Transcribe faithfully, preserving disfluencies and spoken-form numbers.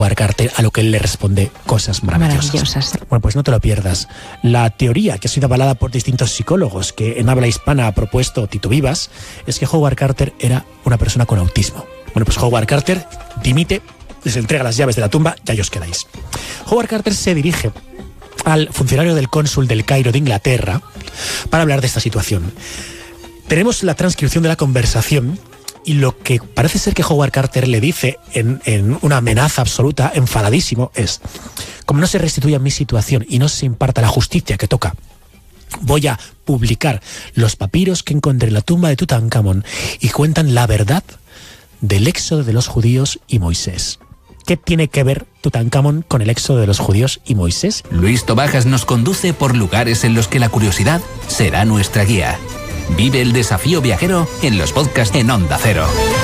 Howard Carter, a lo que él le responde cosas maravillosas. Maravillosas. Bueno, pues no te lo pierdas. La teoría que ha sido avalada por distintos psicólogos que en habla hispana ha propuesto Tito Vivas es que Howard Carter era una persona con autismo. Bueno, pues Howard Carter dimite, les entrega las llaves de la tumba y ahí os quedáis. Howard Carter se dirige al funcionario del cónsul del Cairo de Inglaterra para hablar de esta situación. Tenemos la transcripción de la conversación y lo que parece ser que Howard Carter le dice en, en una amenaza absoluta, enfadadísimo, es: como no se restituya mi situación y no se imparta la justicia que toca, voy a publicar los papiros que encontré en la tumba de Tutankamón y cuentan la verdad del éxodo de los judíos y Moisés. ¿Qué tiene que ver Tutankamón con el éxodo de los judíos y Moisés? Luis Tobajas nos conduce por lugares en los que la curiosidad será nuestra guía. Vive el desafío viajero en los podcasts en Onda Cero.